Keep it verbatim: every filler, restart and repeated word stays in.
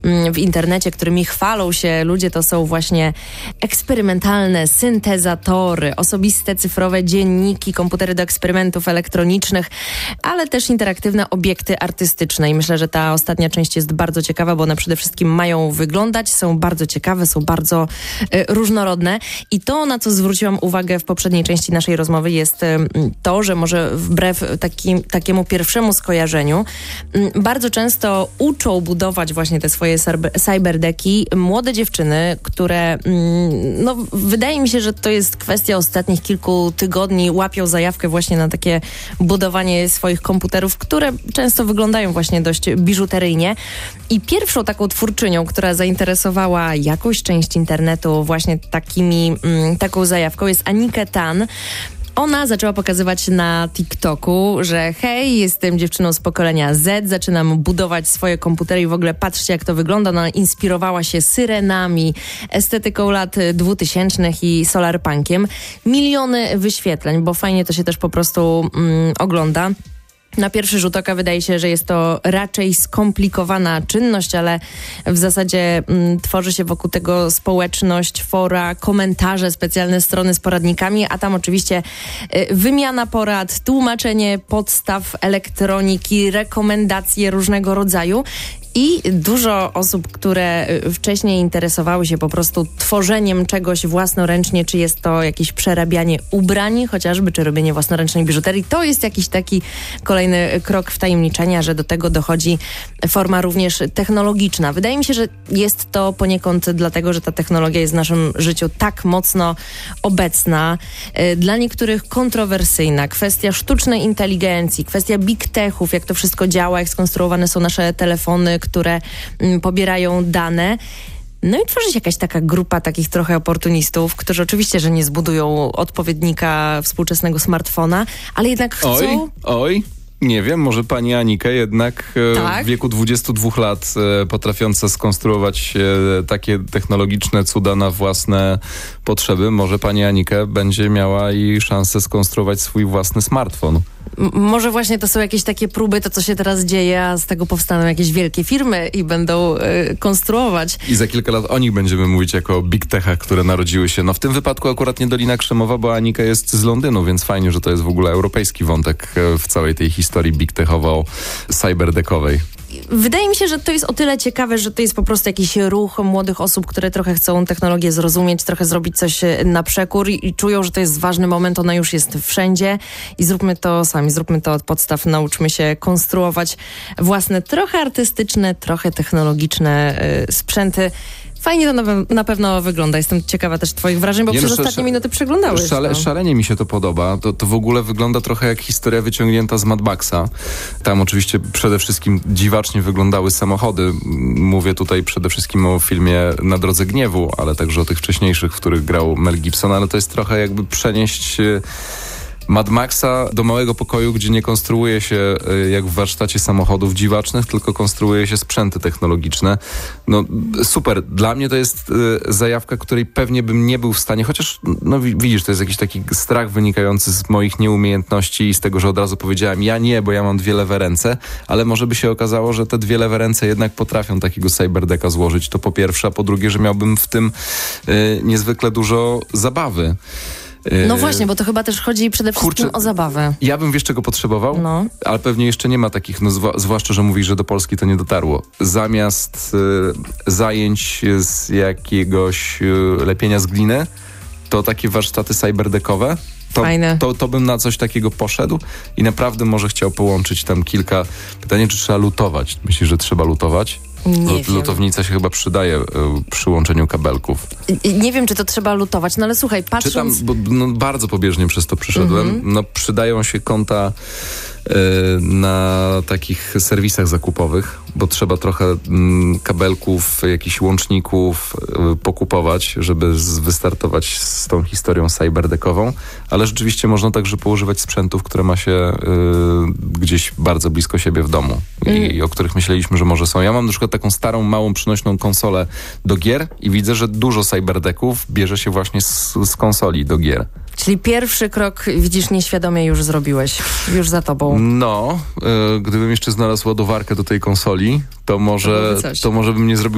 w internecie, którymi chwalą się ludzie, to są właśnie eksperymentalne syntezatory, osobiste cyfrowe dzienniki, komputery do eksperymentów elektronicznych, ale też interaktywne obiekty artystyczne. I myślę, że ta ostatnia część jest bardzo ciekawa, bo one przede wszystkim mają wyglądać, są bardzo ciekawe, są bardzo y, różnorodne. I to, na co zwróciłam uwagę w poprzedniej części naszej rozmowy, jest y, to, że może wbrew takim, takiemu pierwszemu skojarzeniu y, bardzo często uczą budować właśnie te swoje cyberdeki młode dziewczyny, które mm, no wydaje mi się, że to jest kwestia ostatnich kilku tygodni, łapią zajawkę właśnie na takie budowanie swoich komputerów, które często wyglądają właśnie dość biżuteryjnie. I pierwszą taką twórczynią, która zainteresowała jakąś część internetu właśnie takimi, mm, taką zajawką, jest Annika Tan. Ona zaczęła pokazywać na TikToku, że hej, jestem dziewczyną z pokolenia Z, zaczynam budować swoje komputery i w ogóle patrzcie, jak to wygląda. Ona inspirowała się syrenami, estetyką lat dwutysięcznych i solarpunkiem. Miliony wyświetleń, bo fajnie to się też po prostu mm, ogląda. Na pierwszy rzut oka wydaje się, że jest to raczej skomplikowana czynność, ale w zasadzie mm, tworzy się wokół tego społeczność, fora, komentarze, specjalne strony z poradnikami, a tam oczywiście y, wymiana porad, tłumaczenie podstaw elektroniki, rekomendacje różnego rodzaju. I dużo osób, które wcześniej interesowały się po prostu tworzeniem czegoś własnoręcznie, czy jest to jakieś przerabianie ubrań chociażby, czy robienie własnoręcznej biżuterii, to jest jakiś taki kolejny krok wtajemniczenia, że do tego dochodzi forma również technologiczna. Wydaje mi się, że jest to poniekąd dlatego, że ta technologia jest w naszym życiu tak mocno obecna, dla niektórych kontrowersyjna. Kwestia sztucznej inteligencji, kwestia big techów, jak to wszystko działa, jak skonstruowane są nasze telefony, które mm, pobierają dane. No i tworzy się jakaś taka grupa takich trochę oportunistów, którzy oczywiście, że nie zbudują odpowiednika współczesnego smartfona, ale jednak chcą... Oj, oj. Nie wiem, może pani Anikę jednak tak? w wieku dwudziestu dwóch lat potrafiąca skonstruować takie technologiczne cuda na własne potrzeby, może pani Anikę będzie miała i szansę skonstruować swój własny smartfon. M- może właśnie to są jakieś takie próby, to co się teraz dzieje, a z tego powstaną jakieś wielkie firmy i będą y, konstruować. I za kilka lat o nich będziemy mówić jako o big techach, które narodziły się. No w tym wypadku akurat nie Dolina Krzemowa, bo Anika jest z Londynu, więc fajnie, że to jest w ogóle europejski wątek w całej tej historii big techowo-cyberdekowej. Wydaje mi się, że to jest o tyle ciekawe, że to jest po prostu jakiś ruch młodych osób, które trochę chcą technologię zrozumieć, trochę zrobić coś na przekór i, i czują, że to jest ważny moment, ona już jest wszędzie i zróbmy to sami, zróbmy to od podstaw, nauczmy się konstruować własne, trochę artystyczne, trochę technologiczne y, sprzęty. Fajnie to na, na pewno wygląda. Jestem ciekawa też twoich wrażeń, bo nie, przez no, ostatnie minuty przeglądałeś. Szale, szalenie mi się to podoba. To, to w ogóle wygląda trochę jak historia wyciągnięta z Mad Maxa. Tam oczywiście przede wszystkim dziwacznie wyglądały samochody. Mówię tutaj przede wszystkim o filmie Na drodze gniewu, ale także o tych wcześniejszych, w których grał Mel Gibson, ale to jest trochę jakby przenieść Mad Maxa do małego pokoju, gdzie nie konstruuje się jak w warsztacie samochodów dziwacznych, tylko konstruuje się sprzęty technologiczne. No super. Dla mnie to jest y, zajawka, której pewnie bym nie był w stanie, chociaż no widzisz, to jest jakiś taki strach wynikający z moich nieumiejętności i z tego, że od razu powiedziałem ja nie, bo ja mam dwie lewe ręce, ale może by się okazało, że te dwie lewe ręce jednak potrafią takiego cyberdeka złożyć. To po pierwsze, a po drugie, że miałbym w tym y, niezwykle dużo zabawy. No właśnie, bo to chyba też chodzi przede wszystkim Kurczę, o zabawę. Ja bym wiesz czego potrzebował, no. ale pewnie jeszcze nie ma takich, no zwa- zwłaszcza, że mówisz, że do Polski to nie dotarło. Zamiast y, zajęć z jakiegoś y, lepienia z gliny, to takie warsztaty cyberdekowe. To, Fajne. To, to bym na coś takiego poszedł i naprawdę może chciał połączyć tam kilka... Pytanie, czy trzeba lutować? Myślisz, że trzeba lutować? Nie L- lutownica się chyba przydaje y, przy łączeniu kabelków. Nie wiem, czy to trzeba lutować, no ale słuchaj, patrząc... Czytam, bo no, bardzo pobieżnie przez to przyszedłem. Mm-hmm. No przydają się konta y, na takich serwisach zakupowych, bo trzeba trochę mm, kabelków, jakichś łączników y, pokupować, żeby z, wystartować z tą historią cyberdekową, ale rzeczywiście można także poużywać sprzętów, które ma się y, gdzieś bardzo blisko siebie w domu mm. i, i o których myśleliśmy, że może są. Ja mam na przykład taką starą, małą, przynośną konsolę do gier i widzę, że dużo cyberdeków bierze się właśnie z, z konsoli do gier. Czyli pierwszy krok, widzisz, nieświadomie już zrobiłeś, już za tobą. No, y, gdybym jeszcze znalazł ładowarkę do tej konsoli, to może, to może bym nie zrobił